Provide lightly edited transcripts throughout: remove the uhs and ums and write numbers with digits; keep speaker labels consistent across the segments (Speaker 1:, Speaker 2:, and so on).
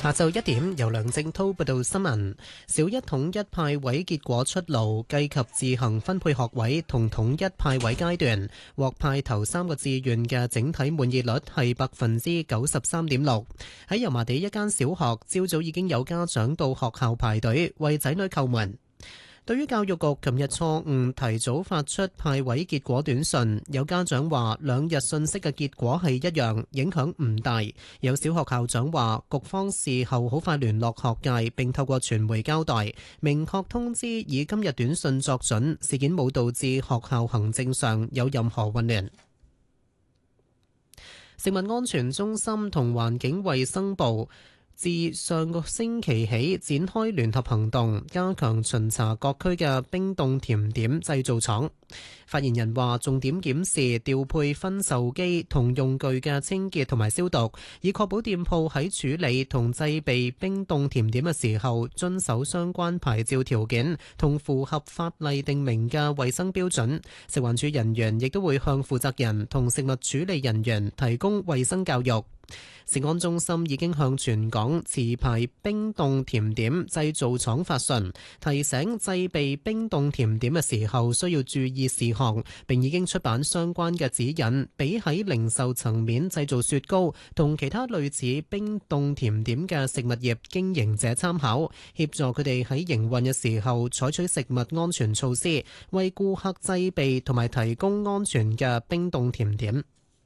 Speaker 1: 下晝1點，由梁正滔報道新聞。小一統一派位結果出爐，計及自行分配學位同統一派位階段，獲派頭3個志願嘅整體滿意率係93.6%。喺油麻地一間小學，朝早已經有家長到學校排隊為仔女叩門。對於教育局琴日錯誤提早發出派位結果短訊，有家長話兩日信息嘅結果係一樣，影響唔大。有小學校長話局方事後好快聯絡學界，並透過傳媒交代，明確通知以今日短訊作準，事件冇導致學校行政上有任何混亂。食物安全中心同環境衛生部自上個星期起展開聯合行動，加強巡查各區嘅冰凍甜點製造廠。發言人話，重點檢視調配分售機同用具嘅清潔同埋消毒，以確保店鋪喺處理同製備冰凍甜點嘅時候遵守相關牌照條件同符合法例定明嘅衛生標準。食環署人員亦都會向負責人同食物處理人員提供衛生教育。食安中心已經向全港持牌冰凍甜點製造廠發信，提醒製備冰凍甜點嘅時候需要注意事項，並已經出版相關嘅指引，俾喺零售層面製造雪糕同其他類似冰凍甜點嘅食物業經營者參考，協助佢哋喺營運嘅時候採取食物安全措施，為顧客製備同埋提供安全嘅冰凍甜點。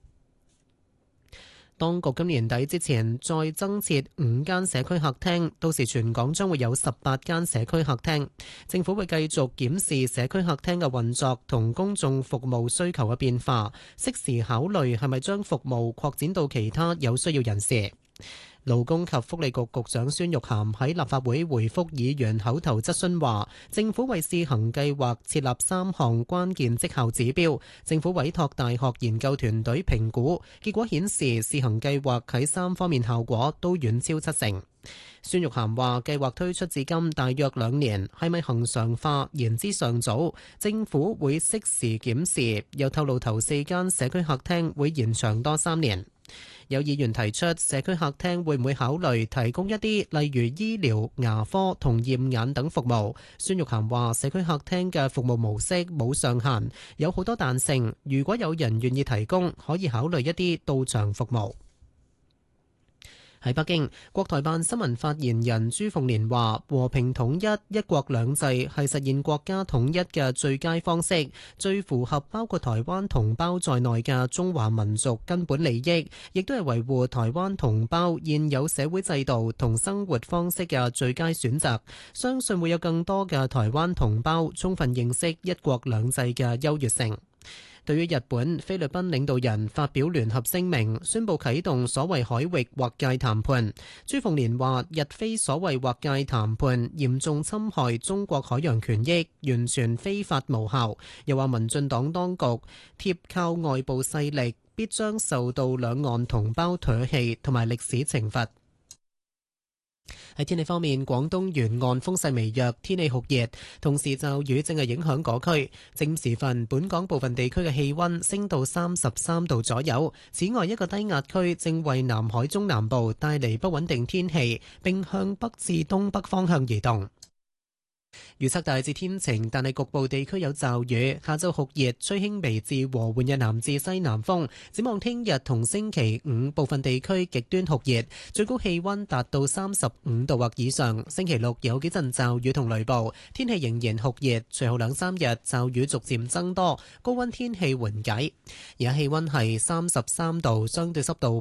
Speaker 1: 當局今年底之前再增設5間社區客廳，到時全港將會有18間社區客廳。政府會繼續檢視社區客廳嘅運作同公眾服務需求嘅變化，適時考慮係咪將服務擴展到其他有需要人士。勞工及福利局局長孫玉菡喺立法會回覆議員口頭質詢話，政府為試行計劃設立3項關鍵績效指標，政府委託大學研究團隊評估，結果顯示試行計劃喺3方面效果都遠超70%。孫玉菡話，計劃推出至今大約2年，係咪恆常化言之尚早，政府會適時檢視。又透露頭4間社區客廳會延長多3年。有議員提出，社區客廳會唔會考慮提供一啲例如醫療、牙科同驗眼等服務？孫玉菡話，社區客廳嘅服務模式冇上限，有好多彈性。如果有人願意提供，可以考慮一啲到場服務。喺北京，國台辦新聞發言人朱鳳蓮話，和平統一、一國兩制係實現國家統一嘅最佳方式，最符合包括台灣同胞在內嘅中華民族根本利益，亦都係維護台灣同胞現有社會制度同生活方式嘅最佳選擇。相信會有更多嘅台灣同胞充分認識一國兩制嘅優越性。對於日本、菲律賓領導人發表聯合聲明，宣布啟動所謂海域劃界談判，朱鳳蓮話：日菲所謂劃界談判嚴重侵害中國海洋權益，完全非法無效。又話民進黨當局貼靠外部勢力，必將受到兩岸同胞唾棄同埋歷史懲罰。喺天氣方面，廣東沿岸風勢微弱，天氣酷熱，同時驟雨正係影響嗰區。正午時分，本港部分地區嘅氣溫升到33度左右。此外，一個低壓區正為南海中南部帶嚟不穩定天氣，並向北至東北方向移動。預測大致天晴，但係局部地區有驟雨。下晝酷熱，吹輕微至和緩嘅南至西南風。展望聽日同星期五，部分地區極端酷熱，最高氣溫達到35度或以上。星期六有幾陣驟雨同雷暴，天氣仍然酷熱。隨後2-3日驟雨逐漸增多，高溫天氣緩解。而家氣溫係33度，相對濕度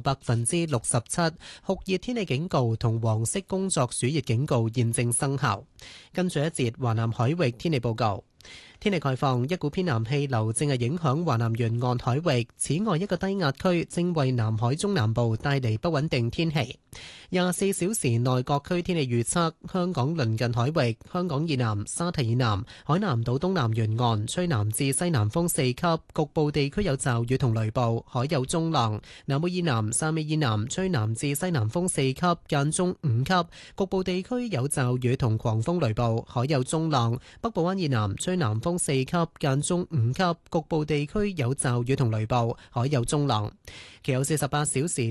Speaker 1: 67%，酷熱天氣警告同黃色工作暑熱警告現正生效。跟住一節華南海域天氣報告。天氣概況，一股偏南氣流正係影響華南沿岸海域。此外，一個低壓區正為南海中南部帶嚟不穩定天氣。24小時內各區天氣預測：香港鄰近海域、香港以南、沙堤以南、海南島東南沿岸吹南至西南風4級，局部地區有驟雨同雷暴，海有中浪。南澳以南、汕尾以南吹南至西南風4級，間中5級，局部地區有驟雨同狂風雷暴，海有中浪。北部灣以南吹南風4級，間中5級，局部地區有驟雨同雷暴，海有中浪。其後48小時